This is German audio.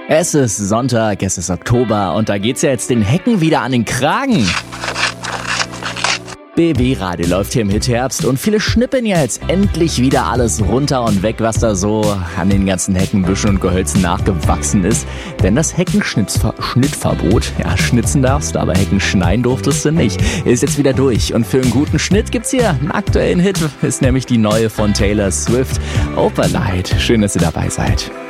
Es ist Sonntag, es ist Oktober und da geht's ja jetzt den Hecken wieder an den Kragen. BB-Radio läuft hier im Hitherbst und viele schnippen ja jetzt endlich wieder alles runter und weg, was da so an den ganzen Heckenbüschen und Gehölzen nachgewachsen ist. Denn das Heckenschnittverbot, ja, schnitzen darfst du, aber Hecken schneiden durftest du nicht, ist jetzt wieder durch. Und für einen guten Schnitt gibt's hier einen aktuellen Hit, ist nämlich die neue von Taylor Swift, Opalite. Schön, dass ihr dabei seid.